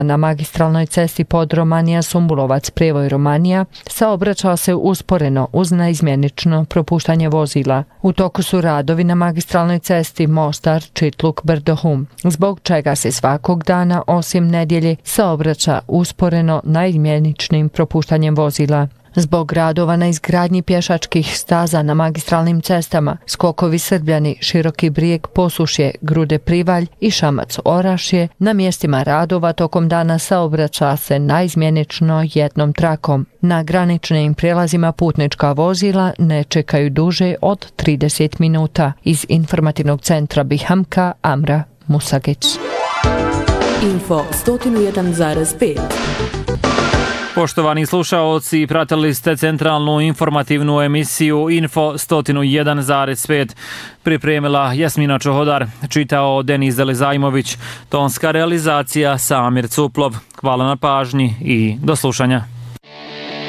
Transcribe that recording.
Na magistralnoj cesti Podromanija-Sumbulovac Prevoj Romanija saobraća se usporeno uz naizmjenično propuštanje vozila. U toku su radovi na magistralnoj cesti Mostar-Čitluk-Brdohum, zbog čega se svakog dana osim nedjelje saobraća usporeno naizmjeničnim propuštanjem vozila. Zbog radova na izgradnji pješačkih staza na magistralnim cestama Skokovi Srbljani, Široki Brijeg, Posušje, Grude Privalj i Šamac Orašje na mjestima radova tokom dana saobraća se naizmjenično jednom trakom. Na graničnim prijelazima putnička vozila ne čekaju duže od 30 minuta. Iz informativnog centra Bihamka, Amra Musagić. Info 101,5. Poštovani slušaoci, pratili ste centralnu informativnu emisiju Info 101,5. Pripremila Jasmina Čohodar, čitao Denis Zelizajmović, tonska realizacija Samir Cuplov. Hvala na pažnji i do slušanja.